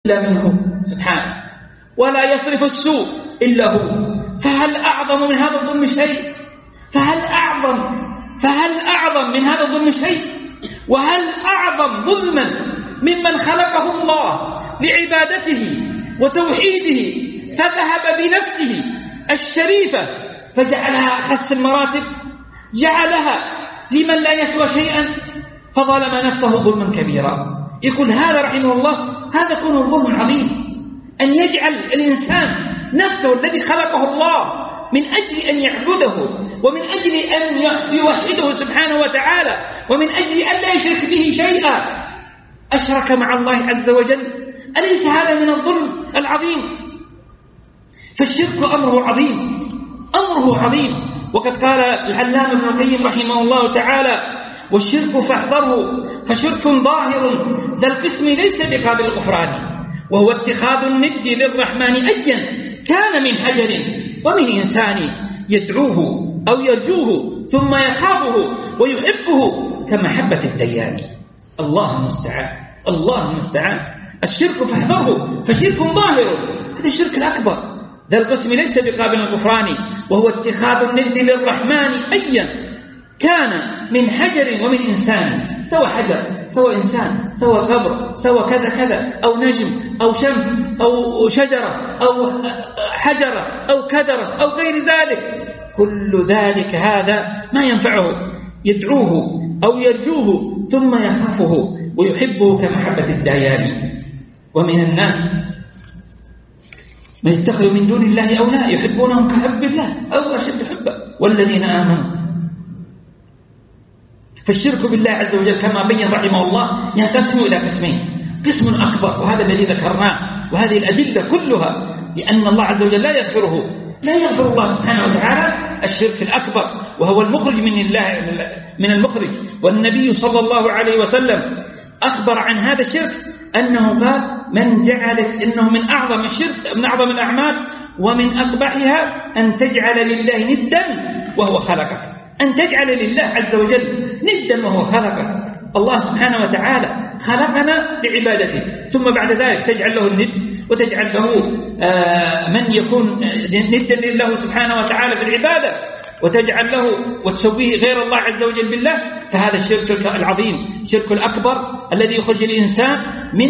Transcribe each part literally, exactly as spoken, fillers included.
إلا منه سبحانه، ولا يصرف السوء إلا هو. فهل أعظم من هذا الظلم شيء؟ فهل أعظم فهل أعظم من هذا الظلم شيء؟ وهل أعظم ظلما ممن خلقه الله لعبادته وتوحيده فذهب بنفسه الشريفة فجعلها أخس المراتب، جعلها لمن لا يسوى شيئا فظلم نفسه ظلما كبيرا؟ يقول هذا رحمه الله هذا كون الظلم العظيم، أن يجعل الإنسان نفسه الذي خلقه الله من أجل أن يعبده ومن أجل أن يوحده سبحانه وتعالى ومن أجل أن لا يشرك به شيئا أشرك مع الله عز وجل. أليس هذا من الظلم العظيم؟ فالشرك أمره عظيم، أمره عظيم. وقد قال العلامة ابن القيم رحمه الله تعالى: والشرك فاحذره فشرك ظاهر ذا القسم ليس بقابل الغفران، وهو اتخاذ الند للرحمن أيا كان من حجر ومن إنسان يدعوه أو يرجوه ثم يخافه ويحبه كمحبة الديان. الله المستعان، الله المستعان. الشرك فاحذره فشرك ظاهر، هذا الشرك الأكبر ذا القسم ليس بقابل الغفران، وهو اتخاذ الند للرحمن أيا كان من حجر ومن إنسان، سوى حجر سوى إنسان سوى قبر سوى كذا كذا، أو نجم أو شمس أو شجرة أو حجرة أو كدرة أو غير ذلك، كل ذلك هذا ما ينفعه، يدعوه أو يرجوه ثم يخافه ويحبه كمحبة الديان. ومن الناس من يتخذ من دون الله أولياء يحبونهم كحب الله أو أشد حبا والذين آمنوا. فالشرك بالله عز وجل كما بين رحمه الله ينقسم إلى قسمين: قسم أكبر وهذا الذي ذكرناه، وهذه الأدلة كلها لأن الله عز وجل لا يغفره، لا يغفر الله سبحانه وتعالى الشرك الأكبر وهو المخرج من الله من المخرج. والنبي صلى الله عليه وسلم أخبر عن هذا الشرك أنه قال: من جعل إنه من أعظم الشرك من أعظم الأعمال ومن أقبحها أن تجعل لله ندا وهو خلقك، أن تجعل لله عز وجل ندا وهو خلقك. الله سبحانه وتعالى خلقنا لعبادته، ثم بعد ذلك تجعل له الند وتجعل له من يكون ندا لله سبحانه وتعالى في العبادة وتجعل له وتسويه غير الله عز وجل بالله. فهذا الشرك العظيم، الشرك الأكبر الذي يخرج الإنسان من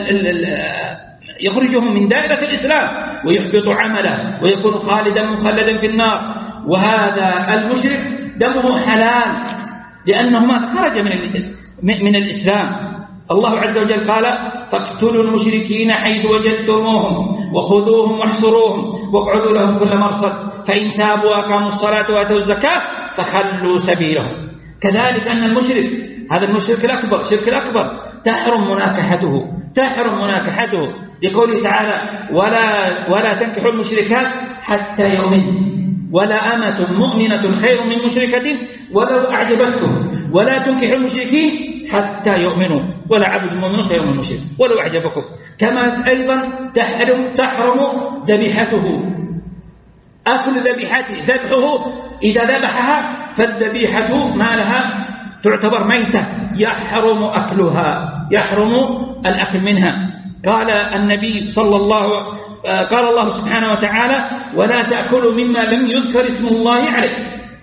يخرجه من دائرة الإسلام ويحبط عمله ويكون خالدا مخلدا في النار. وهذا المشرك دمه حلال لأنه ما خرج من من الإسلام. الله عز وجل قال: فاقتلوا المشركين حيث وجدتموهم وخذوهم واحصروهم واقعدوا لهم كل مرصد فإن تابوا وأقاموا الصلاة وآتوا الزكاة فخلوا سبيلهم. كذلك أن المشرك هذا المشرك الأكبر الشرك الأكبر تحرم مناكحته تحرم مناكحته لقوله تعالى: ولا ولا تنكحوا المشركات حتى يؤمنوا ولا أمة مؤمنة خير من مشركة ولو أعجبتكم ولا تنكحوا المشركين حتى يؤمنوا ولا عبد مؤمن خير من مشرك ولو أعجبكم. كما أيضا تحرم تحرم ذبيحته، أكل ذبيحته ذبحه إذا ذبحها فالذبيحة ما لها تعتبر ميتة يحرم أكلها يحرم الأكل منها. قال النبي صلى الله قال الله سبحانه وتعالى: ولا تأكلوا مما لم يذكر اسم الله عليه.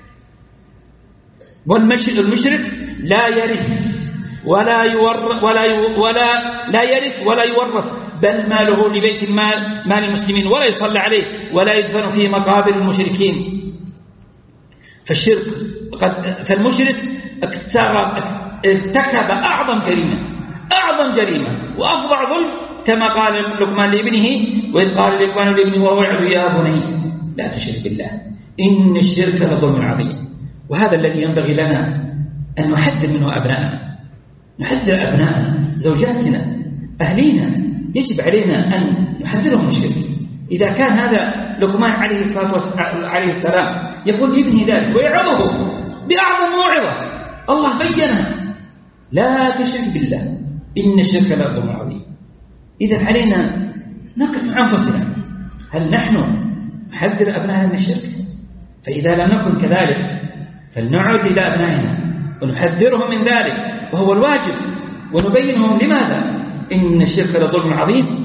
والمشرك لا يرث ولا يورث ولا ولا لا يرث ولا يورث، بل ماله لبيت المال مال المسلمين ولا يصلى عليه ولا يدفن في مقابر المشركين. فالشرك قد فالمشرك ارتكب أعظم جريمة أعظم جريمة وأفظع ظلم، كما قال لقمان لابنه: وإذ قال لقمان لابنه وهو يعظه: يا بني لا تشرك بالله إن الشرك لظلم عظيم. وهذا الذي ينبغي لنا أن نحذر منه أبناءنا، نحذر أبناءنا، زوجاتنا، أهلينا، يجب علينا أن نحذرهم من الشرك. إذا كان هذا لقمان عليه الصلاة عليه السلام يقول لابنه ذلك ويعظه بأعظم موعظة، الله بينها: لا تشرك بالله إن الشرك لظلم عظيم. إذا علينا نقف مع أنفسنا، هل نحن نحذر أبنائنا من الشرك؟ فإذا لم نكن كذلك فلنعد إلى أبنائنا ونحذرهم من ذلك، وهو الواجب، ونبينهم لماذا إن الشرك لظلم عظيم.